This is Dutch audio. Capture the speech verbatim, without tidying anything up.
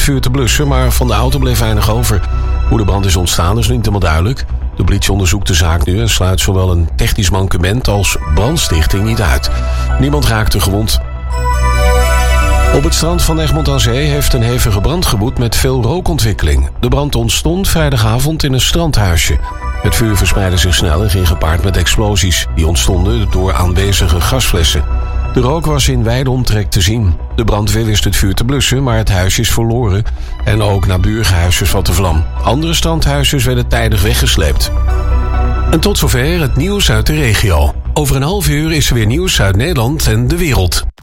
vuur te blussen, maar van de auto bleef weinig over. Hoe de brand is ontstaan is niet helemaal duidelijk. De politie onderzoekt de zaak nu en sluit zowel een technisch mankement als brandstichting niet uit. Niemand raakte gewond. Op het strand van Egmond aan Zee heeft een hevige brand gewoed met veel rookontwikkeling. De brand ontstond vrijdagavond in een strandhuisje. Het vuur verspreidde zich snel en ging gepaard met explosies. Die ontstonden door aanwezige gasflessen. De rook was in wijde omtrek te zien. De brandweer wist het vuur te blussen, maar het huis is verloren. En ook naburige huisjes vatte vlam. Andere strandhuisjes werden tijdig weggesleept. En tot zover het nieuws uit de regio. Over een half uur is er weer nieuws uit Nederland en de wereld.